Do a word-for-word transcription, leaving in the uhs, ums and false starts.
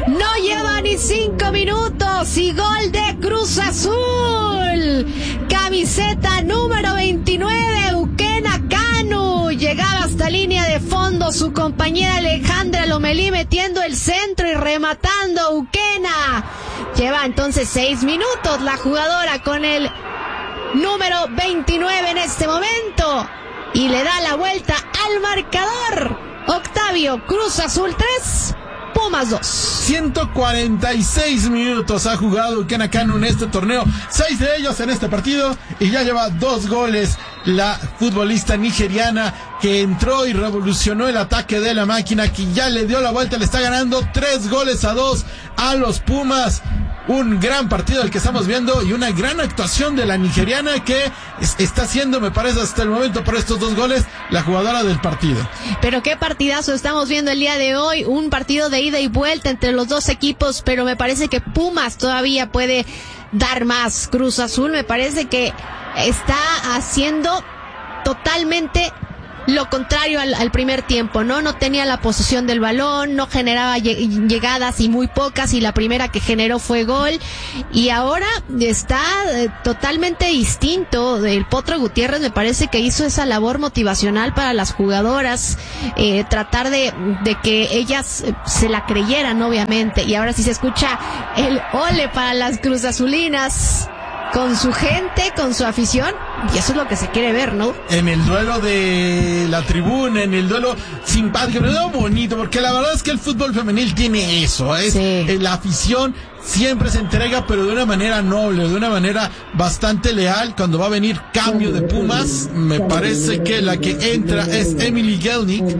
No lleva ni cinco minutos y gol de Cruz Azul. Camiseta número veintinueve, Uquena Canu. Llegaba hasta línea de fondo su compañera Alejandra Lomelí metiendo el centro y rematando Uquena. Lleva entonces seis minutos la jugadora con el número veintinueve en este momento. Y le da la vuelta al marcador. Octavio, Cruz Azul tres, Pumas dos. ciento cuarenta y seis minutos ha jugado Uquena Canu en este torneo, seis de ellos en este partido, y ya lleva dos goles la futbolista nigeriana, que entró y revolucionó el ataque de la máquina, que ya le dio la vuelta, le está ganando tres goles a dos a los Pumas. Un gran partido el que estamos viendo y una gran actuación de la nigeriana, que es, está siendo, me parece hasta el momento, por estos dos goles, la jugadora del partido. Pero qué partidazo estamos viendo el día de hoy, un partido de ida y vuelta entre los dos equipos, pero me parece que Pumas todavía puede dar más. Cruz Azul me parece que está haciendo totalmente lo contrario al, al primer tiempo, ¿no? No tenía la posesión del balón, no generaba lleg- llegadas y muy pocas, y la primera que generó fue gol, y ahora está eh, totalmente distinto. El Potro Gutiérrez me parece que hizo esa labor motivacional para las jugadoras, eh, tratar de, de que ellas eh, se la creyeran, obviamente, y ahora sí se escucha el ole para las cruzazulinas, con su gente, con su afición, y eso es lo que se quiere ver, ¿no? En el duelo de la tribuna, en el duelo simpático, en el duelo bonito, porque la verdad es que el fútbol femenil tiene eso, es Sí. la afición siempre se entrega, pero de una manera noble, de una manera bastante leal. Cuando va a venir cambio de Pumas, me parece que la que entra es Emily Gelnick,